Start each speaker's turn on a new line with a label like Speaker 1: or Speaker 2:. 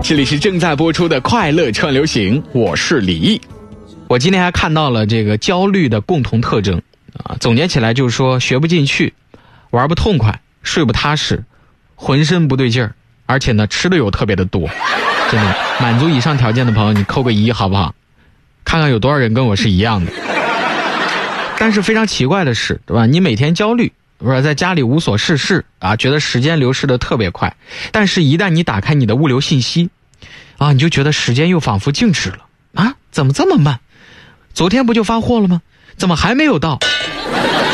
Speaker 1: 这里是正在播出的快乐串流行，我是李毅。我今天还看到了这个焦虑的共同特征啊，总结起来就是说学不进去，玩不痛快，睡不踏实，浑身不对劲儿，而且呢吃的又特别的多。真的，满足以上条件的朋友你扣个1好不好？看看有多少人跟我是一样的。但是非常奇怪的是，对吧？你每天焦虑，不是在家里无所事事啊，觉得时间流逝的特别快，但是一旦你打开你的物流信息啊，你就觉得时间又仿佛静止了啊，怎么这么慢？昨天不就发货了吗？怎么还没有到？